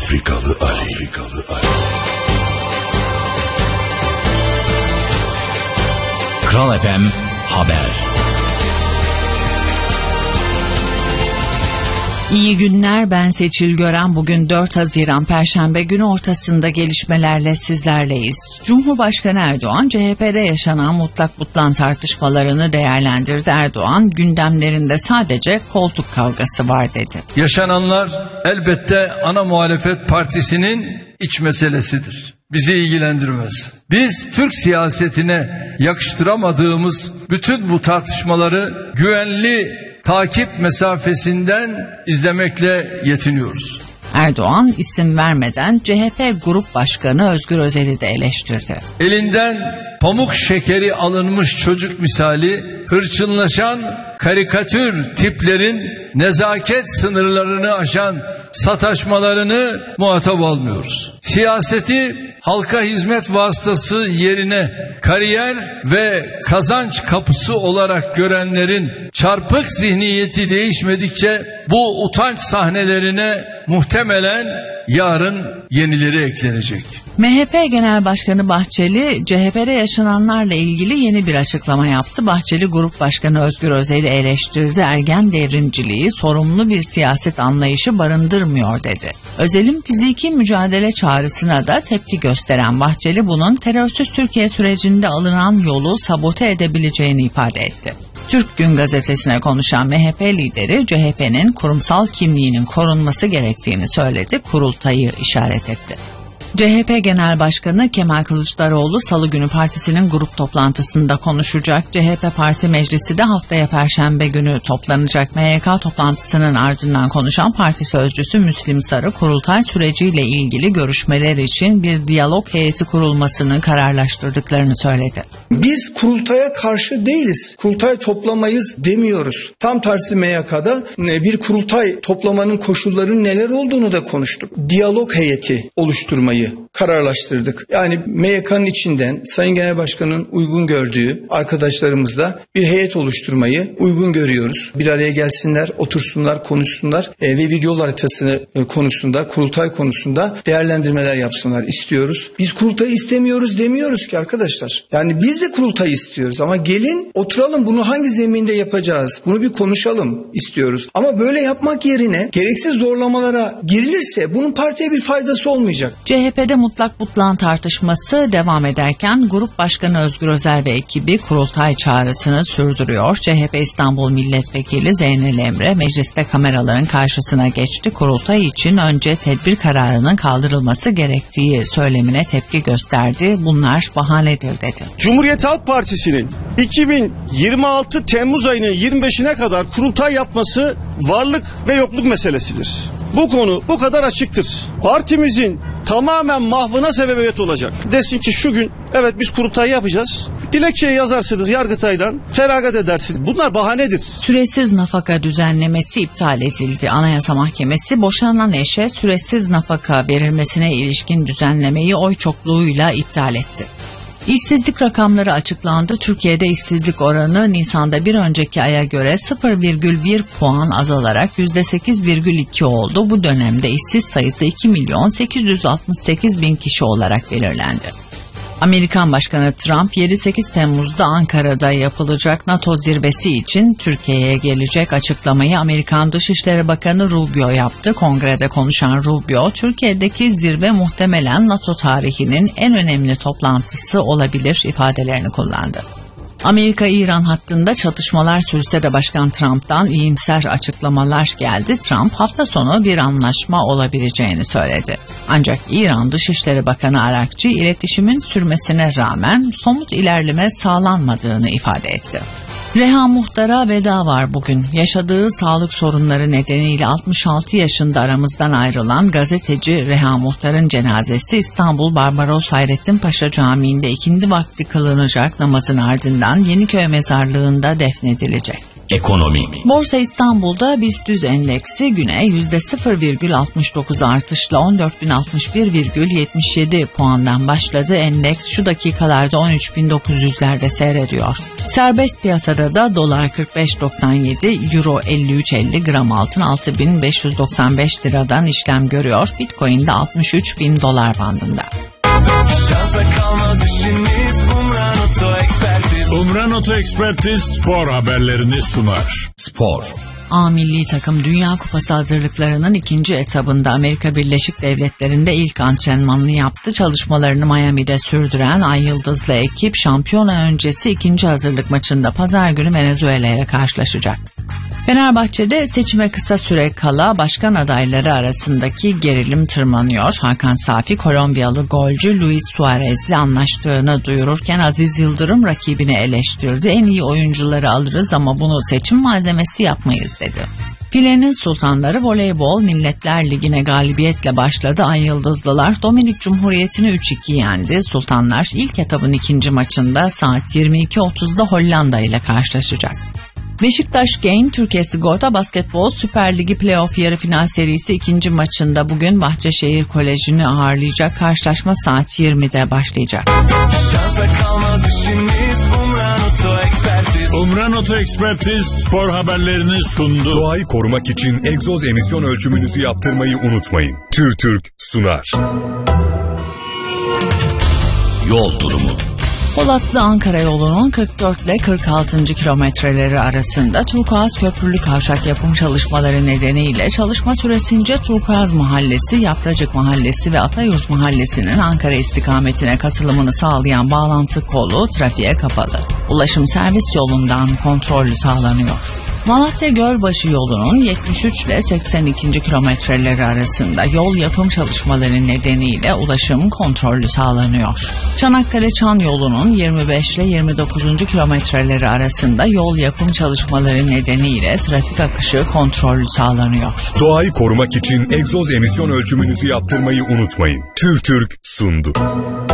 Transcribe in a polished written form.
Afrikalı Ali. Kral FM Haber. İyi günler, ben Seçil Gören. Bugün 4 Haziran Perşembe günü, ortasında gelişmelerle sizlerleyiz. Cumhurbaşkanı Erdoğan, CHP'de yaşanan mutlak butlan tartışmalarını değerlendirdi. Erdoğan, gündemlerinde sadece koltuk kavgası var dedi. Yaşananlar elbette ana muhalefet partisinin iç meselesidir. Bizi ilgilendirmez. Biz Türk siyasetine yakıştıramadığımız bütün bu tartışmaları güvenli takip mesafesinden izlemekle yetiniyoruz. Erdoğan isim vermeden CHP Grup Başkanı Özgür Özel'i de eleştirdi. Elinden pamuk şekeri alınmış çocuk misali hırçınlaşan karikatür tiplerin nezaket sınırlarını aşan sataşmalarını muhatap almıyoruz. Siyaseti halka hizmet vasıtası yerine kariyer ve kazanç kapısı olarak görenlerin çarpık zihniyeti değişmedikçe bu utanç sahnelerine muhtemelen yarın yenileri eklenecek. MHP Genel Başkanı Bahçeli, CHP'de yaşananlarla ilgili yeni bir açıklama yaptı. Bahçeli, Grup Başkanı Özgür Özel'i eleştirdi. Ergen devrimciliği sorumlu bir siyaset anlayışı barındırmıyor dedi. Özel'in fiziki mücadele çağrısına da tepki gösteren Bahçeli, bunun terörsüz Türkiye sürecinde alınan yolu sabote edebileceğini ifade etti. Türk Gün Gazetesi'ne konuşan MHP lideri, CHP'nin kurumsal kimliğinin korunması gerektiğini söyledi, kurultayı işaret etti. CHP Genel Başkanı Kemal Kılıçdaroğlu Salı günü partisinin grup toplantısında konuşacak. CHP Parti Meclisi de haftaya Perşembe günü toplanacak. MYK toplantısının ardından konuşan parti sözcüsü Müslim Sarı, kurultay süreciyle ilgili görüşmeler için bir diyalog heyeti kurulmasını kararlaştırdıklarını söyledi. Biz kurultaya karşı değiliz. Kurultay toplamayız demiyoruz. Tam tersi MYK'da bir kurultay toplamanın koşullarının neler olduğunu da konuştuk. Diyalog heyeti oluşturmayı kararlaştırdık. Yani MYK'nın içinden Sayın Genel Başkan'ın uygun gördüğü arkadaşlarımızla bir heyet oluşturmayı uygun görüyoruz. Bir araya gelsinler, otursunlar, konuşsunlar ve bir yol haritası konusunda, kurultay konusunda değerlendirmeler yapsınlar istiyoruz. Biz kurultayı istemiyoruz demiyoruz ki arkadaşlar. Yani biz de kurultayı istiyoruz ama gelin oturalım, bunu hangi zeminde yapacağız? Bunu bir konuşalım istiyoruz. Ama böyle yapmak yerine gereksiz zorlamalara girilirse bunun partiye bir faydası olmayacak. CHP'de mutlak butlan tartışması devam ederken Grup Başkanı Özgür Özel ve ekibi kurultay çağrısını sürdürüyor. CHP İstanbul Milletvekili Zeynel Emre mecliste kameraların karşısına geçti. Kurultay için önce tedbir kararının kaldırılması gerektiği söylemine tepki gösterdi. Bunlar bahanedir dedi. Cumhuriyet Halk Partisi'nin 2026 Temmuz ayının 25'ine kadar kurultay yapması varlık ve yokluk meselesidir. Bu konu bu kadar açıktır. Partimizin tamamen mahvına sebebiyet olacak. Desin ki şu gün evet biz kurultay yapacağız. Dilekçeyi yazarsınız Yargıtay'dan, feragat edersiniz. Bunlar bahanedir. Süresiz nafaka düzenlemesi iptal edildi. Anayasa Mahkemesi boşanan eşe süresiz nafaka verilmesine ilişkin düzenlemeyi oy çokluğuyla iptal etti. İşsizlik rakamları açıklandı. Türkiye'de işsizlik oranı Nisan'da bir önceki aya göre 0,1 puan azalarak %8,2 oldu. Bu dönemde işsiz sayısı 2.868.000 kişi olarak belirlendi. Amerikan Başkanı Trump 7-8 Temmuz'da Ankara'da yapılacak NATO zirvesi için Türkiye'ye gelecek açıklamayı Amerikan Dışişleri Bakanı Rubio yaptı. Kongrede konuşan Rubio, Türkiye'deki zirve muhtemelen NATO tarihinin en önemli toplantısı olabilir ifadelerini kullandı. Amerika-İran hattında çatışmalar sürse de Başkan Trump'tan iyimser açıklamalar geldi. Trump hafta sonu bir anlaşma olabileceğini söyledi. Ancak İran Dışişleri Bakanı Arakçı iletişimin sürmesine rağmen somut ilerleme sağlanmadığını ifade etti. Reha Muhtar'a veda var bugün. Yaşadığı sağlık sorunları nedeniyle 66 yaşında aramızdan ayrılan gazeteci Reha Muhtar'ın cenazesi İstanbul Barbaros Hayrettin Paşa Camii'nde ikindi vakti kılınacak namazın ardından Yeniköy Mezarlığı'nda defnedilecek. ekonomi. Borsa İstanbul'da BIST endeksi güne %0,69 artışla 14.061,77 puandan başladı. Endeks şu dakikalarda 13.900'lerde seyrediyor. Serbest piyasada da dolar 45.97, euro 53.50, gram altın 6.595 liradan işlem görüyor. Bitcoin de 63.000 dolar bandında. Şansa kalmaz işimiz, Umran Oto Ekspertiz. Umran Oto Ekspertiz spor haberlerini sunar. Spor. A milli takım Dünya Kupası hazırlıklarının ikinci etabında Amerika Birleşik Devletleri'nde ilk antrenmanını yaptı. Çalışmalarını Miami'de sürdüren Ay Yıldızlı ekip şampiyona öncesi ikinci hazırlık maçında pazar günü Venezuela ile karşılaşacak. Fenerbahçe'de seçime kısa süre kala başkan adayları arasındaki gerilim tırmanıyor. Hakan Safi Kolombiyalı golcü Luis Suarez'le anlaştığını duyururken Aziz Yıldırım rakibini eleştirdi. En iyi oyuncuları alırız ama bunu seçim malzemesi yapmayız dedi. Filenin Sultanları voleybol Milletler Ligi'ne galibiyetle başladı. Ay Yıldızlılar Dominik Cumhuriyeti'ni 3-2 yendi. Sultanlar ilk etabın ikinci maçında saat 22.30'da Hollanda ile karşılaşacak. Beşiktaş Genç Türkiye Sigorta Basketbol Süper Ligi Playoff yarı final serisi ikinci maçında bugün Bahçeşehir Koleji'ni ağırlayacak. Karşılaşma saat 20'de başlayacak. Şansa kalmaz işimiz, Umran Oto Ekspertiz. Umran Oto Ekspertiz spor haberlerini sundu. Doğayı korumak için egzoz emisyon ölçümünüzü yaptırmayı unutmayın. TÜRTÜRK sunar. Yol durumu. Polatlı Ankara yolunun 44 ile 46. kilometreleri arasında Turkuaz Köprülü Kavşak yapım çalışmaları nedeniyle çalışma süresince Turkuaz Mahallesi, Yapracık Mahallesi ve Atayurt Mahallesi'nin Ankara istikametine katılımını sağlayan bağlantı kolu trafiğe kapalı. Ulaşım servis yolundan kontrollü sağlanıyor. Malatya Gölbaşı yolunun 73 ile 82. kilometreleri arasında yol yapım çalışmaları nedeniyle ulaşım kontrollü sağlanıyor. Çanakkale-Çan yolunun 25 ile 29. kilometreleri arasında yol yapım çalışmaları nedeniyle trafik akışı kontrollü sağlanıyor. Doğayı korumak için egzoz emisyon ölçümünüzü yaptırmayı unutmayın. TÜRTÜRK sundu.